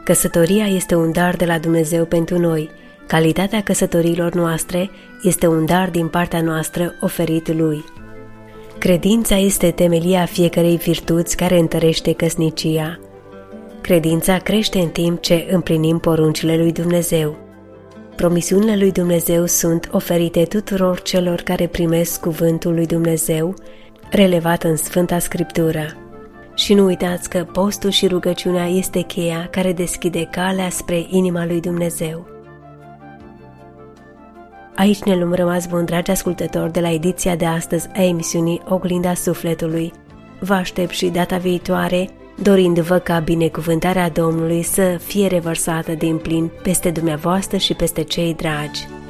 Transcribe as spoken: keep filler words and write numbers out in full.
Căsătoria este un dar de la Dumnezeu pentru noi. Calitatea căsătoriilor noastre este un dar din partea noastră oferit Lui. Credința este temelia fiecărei virtuți care întărește căsnicia. Credința crește în timp ce împlinim poruncile lui Dumnezeu. Promisiunile lui Dumnezeu sunt oferite tuturor celor care primesc cuvântul lui Dumnezeu, relevat în Sfânta Scriptură. Și nu uitați că postul și rugăciunea este cheia care deschide calea spre inima lui Dumnezeu. Aici ne luăm rămas bun, dragi ascultători, de la ediția de astăzi a emisiunii Oglinda Sufletului. Vă aștept și data viitoare, dorindu-vă ca binecuvântarea Domnului să fie revărsată din plin peste dumneavoastră și peste cei dragi.